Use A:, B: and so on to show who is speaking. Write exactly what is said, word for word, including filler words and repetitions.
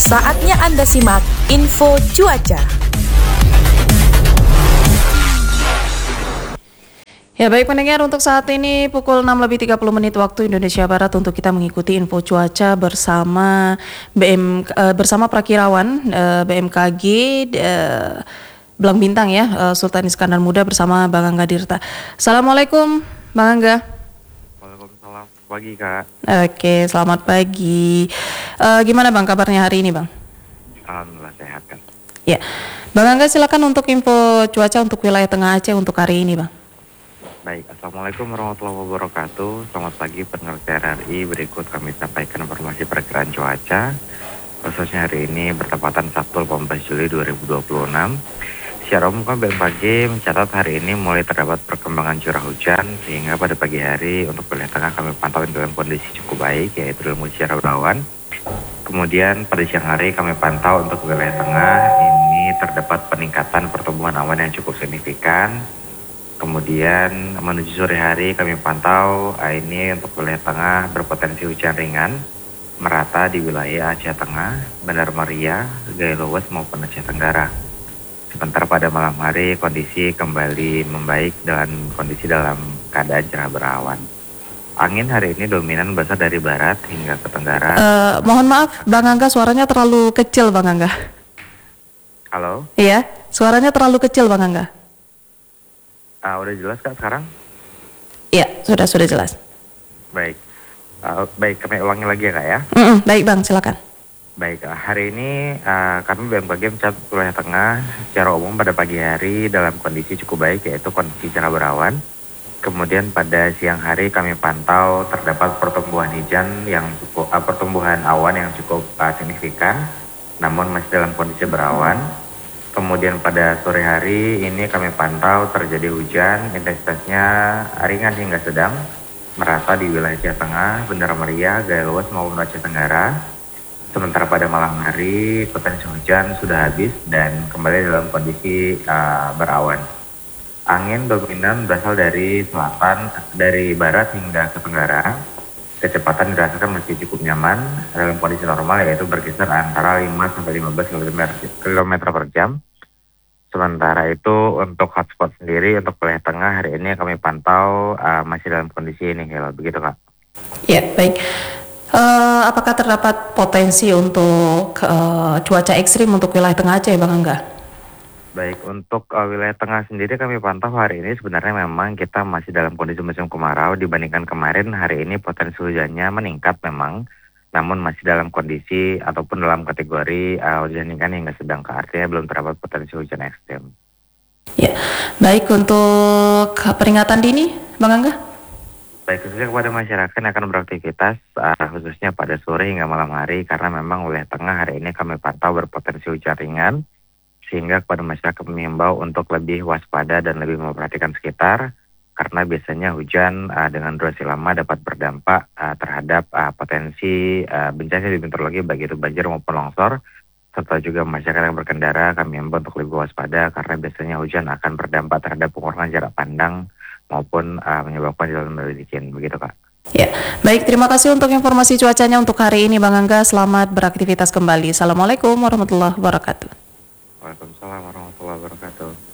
A: Saatnya Anda simak info cuaca.
B: Ya baik pendengar, untuk saat ini pukul enam lebih tiga puluh menit waktu Indonesia Barat untuk kita mengikuti info cuaca bersama B M uh, bersama Prakirawan uh, B M K G uh, Belang Bintang ya, uh, Sultan Iskandar Muda bersama Bang Angga Dirta. Assalamualaikum Bang Angga.
C: Waalaikumsalam, pagi Kak.
B: Oke, selamat pagi. Uh, gimana Bang kabarnya hari ini Bang?
C: Alhamdulillah sehat kan.
B: Ya, Bang Angga silakan untuk info cuaca untuk wilayah Tengah Aceh untuk hari ini Bang.
C: Baik, Assalamualaikum warahmatullahi wabarakatuh. Selamat pagi pendengar T R R I. Berikut kami sampaikan informasi perkiraan cuaca khususnya hari ini bertepatan Sabtu delapan belas Juli dua ribu dua puluh enam. Secara umum B M K G mencatat hari ini mulai terdapat perkembangan curah hujan, sehingga pada pagi hari untuk wilayah tengah kami pantau dalam kondisi cukup baik, yaitu dalam secara berawan. Kemudian pada siang hari kami pantau untuk wilayah tengah ini terdapat peningkatan pertumbuhan awan yang cukup signifikan. Kemudian menuju sore hari kami pantau ini untuk wilayah tengah berpotensi hujan ringan merata di wilayah Aceh Tengah, Bandar Maria, Gaya Luwes maupun Aceh Tenggara. Sementara pada malam hari kondisi kembali membaik dan kondisi dalam keadaan cerah berawan. Angin hari ini dominan berasal dari barat hingga ke tenggara.
B: Uh, mohon maaf Bang Angga, suaranya terlalu kecil Bang Angga.
C: Halo?
B: Iya, suaranya terlalu kecil Bang Angga.
C: Uh, udah jelas Kak sekarang?
B: Iya, sudah sudah jelas.
C: Baik, uh, baik kami ulangi lagi ya Kak ya.
B: Mm-mm, baik Bang, silakan.
C: Baik, uh, hari ini uh, kami B M K G mencatat wilayah tengah secara umum pada pagi hari dalam kondisi cukup baik, yaitu kondisi cerah berawan. Kemudian pada siang hari kami pantau terdapat pertumbuhan hujan yang cukup, uh, pertumbuhan awan yang cukup uh, signifikan, namun masih dalam kondisi berawan. Kemudian pada sore hari ini kami pantau terjadi hujan, intensitasnya ringan hingga sedang, merata di wilayah Aceh Tengah, Bandar Maria, Gaya Luwes maupun Aceh Tenggara. Sementara pada malam hari potensi hujan sudah habis dan kembali dalam kondisi uh, berawan. Angin dominan berasal dari selatan, dari barat hingga ke tenggara. Kecepatan dirasakan masih cukup nyaman dalam kondisi normal, yaitu berkisar antara lima sampai lima belas kilometer per jam. Sementara itu untuk hotspot sendiri untuk wilayah tengah hari ini kami pantau uh, masih dalam kondisi ini, ya begitu Kak.
B: Ya baik. Uh, apakah terdapat potensi untuk uh, cuaca ekstrim untuk wilayah Tengah Aceh Bang Angga?
C: Baik, untuk uh, wilayah tengah sendiri kami pantau hari ini sebenarnya memang kita masih dalam kondisi musim kemarau. Dibandingkan kemarin, hari ini potensi hujannya meningkat memang, namun masih dalam kondisi ataupun dalam kategori uh, hujan ringan hingga sedang, artinya belum terdapat potensi hujan ekstrem.
B: Ya, baik. Untuk peringatan dini Bang Angga?
C: Baik, khususnya kepada masyarakat yang akan beraktivitas uh, khususnya pada sore hingga malam hari, karena memang wilayah tengah hari ini kami pantau berpotensi hujan ringan, sehingga kepada masyarakat mengimbau untuk lebih waspada dan lebih memperhatikan sekitar, karena biasanya hujan uh, dengan durasi lama dapat berdampak uh, terhadap uh, potensi uh, bencana hidrometeorologi baik itu banjir maupun longsor, serta juga masyarakat yang berkendara kami imbau untuk lebih waspada, karena biasanya hujan akan berdampak terhadap pengurangan jarak pandang maupun uh, menyebabkan jalan licin, begitu Kak.
B: Ya, baik, terima kasih untuk informasi cuacanya untuk hari ini Bang Angga. Selamat beraktivitas kembali. Assalamualaikum warahmatullahi wabarakatuh.
C: Waalaikumsalam warahmatullahi wabarakatuh.